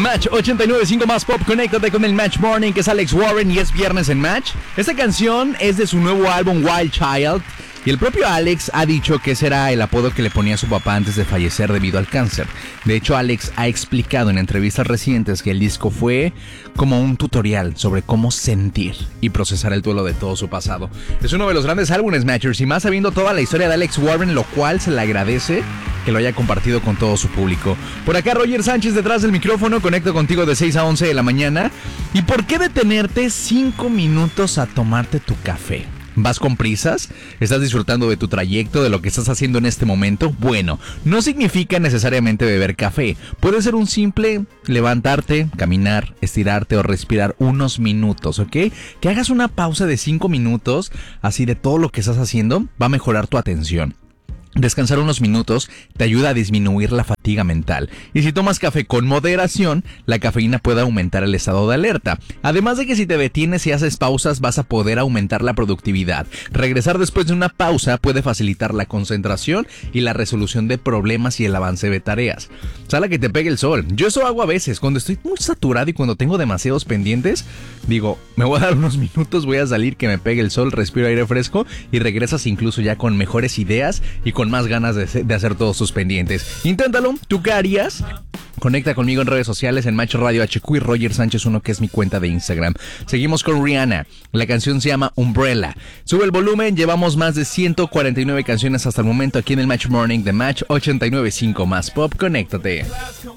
Match 89.5 más pop, conéctate con el Match Morning, que es Alex Warren y es viernes en Match. Esta canción es de su nuevo álbum Wild Child y el propio Alex ha dicho que ese era el apodo que le ponía a su papá antes de fallecer debido al cáncer. De hecho, Alex ha explicado en entrevistas recientes que el disco fue como un tutorial sobre cómo sentir y procesar el duelo de todo su pasado. Es uno de los grandes álbumes Matchers y más sabiendo toda la historia de Alex Warren, lo cual se le agradece que lo haya compartido con todo su público. Por acá Roger Sánchez detrás del micrófono, conecto contigo de 6 a 11 de la mañana. ¿Y por qué detenerte 5 minutos a tomarte tu café? ¿Vas con prisas? ¿Estás disfrutando de tu trayecto, de lo que estás haciendo en este momento? Bueno, no significa necesariamente beber café. Puede ser un simple levantarte, caminar, estirarte o respirar unos minutos, ¿ok? Que hagas una pausa de 5 minutos, así de todo lo que estás haciendo, va a mejorar tu atención. Descansar unos minutos te ayuda a disminuir la fatiga mental. Y si tomas café con moderación, la cafeína puede aumentar el estado de alerta. Además de que si te detienes y haces pausas, vas a poder aumentar la productividad. Regresar después de una pausa puede facilitar la concentración y la resolución de problemas y el avance de tareas. Sal a que te pegue el sol. Yo eso hago a veces. Cuando estoy muy saturado y cuando tengo demasiados pendientes, digo, me voy a dar unos minutos, voy a salir, que me pegue el sol, respiro aire fresco y regresas incluso ya con mejores ideas y con más ganas de hacer todos tus pendientes. Inténtalo, ¿tú qué harías? Conecta conmigo en redes sociales en Match Radio HQ y Roger Sánchez 1, que es mi cuenta de Instagram. Seguimos con Rihanna. La canción se llama Umbrella. Sube el volumen, llevamos más de 149 canciones hasta el momento aquí en el Match Morning de Match 89.5 más pop. Conéctate.